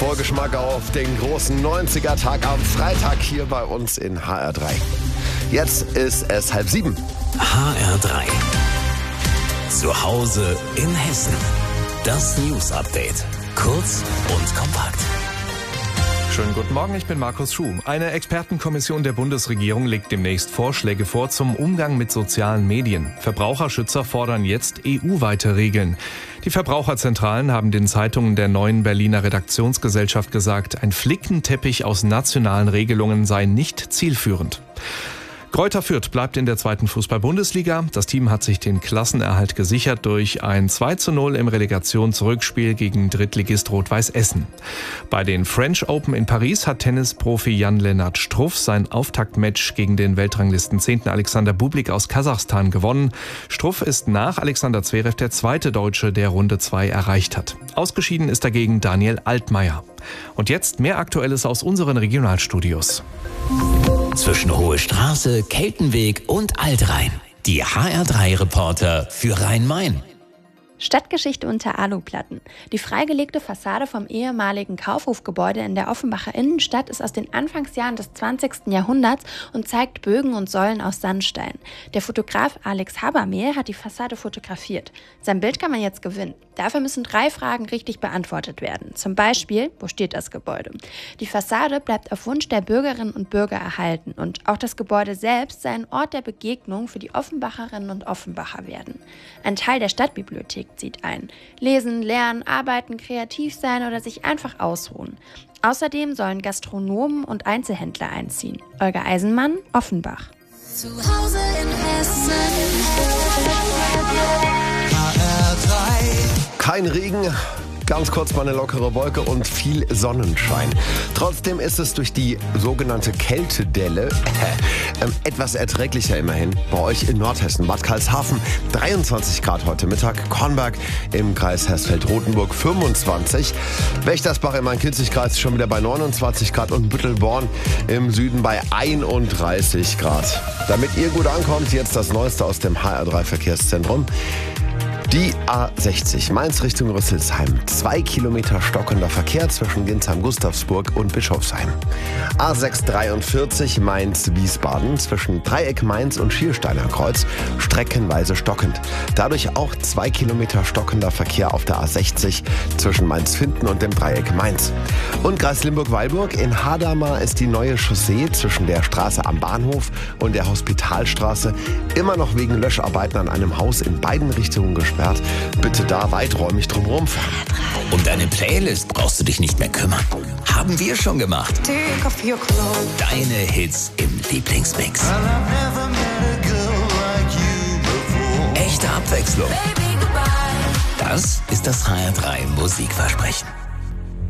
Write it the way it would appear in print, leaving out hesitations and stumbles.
Vorgeschmack auf den großen 90er-Tag am Freitag hier bei uns in HR3. Jetzt ist es 6:30. HR3. Zu Hause in Hessen. Das News-Update. Kurz und kompakt. Schönen guten Morgen, ich bin Markus Schuh. Eine Expertenkommission der Bundesregierung legt demnächst Vorschläge vor zum Umgang mit sozialen Medien. Verbraucherschützer fordern jetzt EU-weite Regeln. Die Verbraucherzentralen haben den Zeitungen der neuen Berliner Redaktionsgesellschaft gesagt, ein Flickenteppich aus nationalen Regelungen sei nicht zielführend. Greuther Fürth bleibt in der zweiten Fußball-Bundesliga. Das Team hat sich den Klassenerhalt gesichert durch ein 2:0 im Relegationsrückspiel gegen Drittligist Rot-Weiß Essen. Bei den French Open in Paris hat Tennisprofi Jan-Lennart Struff sein Auftaktmatch gegen den Weltranglisten 10. Alexander Bublik aus Kasachstan gewonnen. Struff ist nach Alexander Zverev der zweite Deutsche, der Runde 2 erreicht hat. Ausgeschieden ist dagegen Daniel Altmaier. Und jetzt mehr Aktuelles aus unseren Regionalstudios. Zwischen Hohe Straße, Keltenweg und Altrhein. Die HR3-Reporter für Rhein-Main. Stadtgeschichte unter Aluplatten. Die freigelegte Fassade vom ehemaligen Kaufhofgebäude in der Offenbacher Innenstadt ist aus den Anfangsjahren des 20. Jahrhunderts und zeigt Bögen und Säulen aus Sandstein. Der Fotograf Alex Habermehl hat die Fassade fotografiert. Sein Bild kann man jetzt gewinnen. Dafür müssen 3 Fragen richtig beantwortet werden. Zum Beispiel, wo steht das Gebäude? Die Fassade bleibt auf Wunsch der Bürgerinnen und Bürger erhalten und auch das Gebäude selbst soll ein Ort der Begegnung für die Offenbacherinnen und Offenbacher werden. Ein Teil der Stadtbibliothek zieht ein. Lesen, lernen, arbeiten, kreativ sein oder sich einfach ausruhen. Außerdem sollen Gastronomen und Einzelhändler einziehen. Olga Eisenmann, Offenbach. Zu Hause in Hessen. Kein Regen, ganz kurz mal eine lockere Wolke und viel Sonnenschein. Trotzdem ist es durch die sogenannte Kältedelle etwas erträglicher immerhin. Bei euch in Nordhessen, Bad Karlshafen 23 Grad heute Mittag, Kornberg im Kreis Hersfeld-Rotenburg 25, Wächtersbach im Main-Kinzig-Kreis schon wieder bei 29 Grad und Büttelborn im Süden bei 31 Grad. Damit ihr gut ankommt, jetzt das Neueste aus dem HR3 Verkehrszentrum. Die A60 Mainz Richtung Rüsselsheim. 2 Kilometer stockender Verkehr zwischen Ginsheim-Gustavsburg und Bischofsheim. A643 Mainz-Wiesbaden zwischen Dreieck Mainz und Schiersteiner Kreuz streckenweise stockend. Dadurch auch 2 Kilometer stockender Verkehr auf der A60 zwischen Mainz-Finden und dem Dreieck Mainz. Und Kreis Limburg-Weilburg in Hadamar ist die neue Chaussee zwischen der Straße am Bahnhof und der Hospitalstraße immer noch wegen Löscharbeiten an einem Haus in beiden Richtungen gesperrt. Bitte da weiträumig drumherum fahren. Um deine Playlist brauchst du dich nicht mehr kümmern. Haben wir schon gemacht. Deine Hits im Lieblingsmix. Echte Abwechslung. Das ist das HR3 Musikversprechen.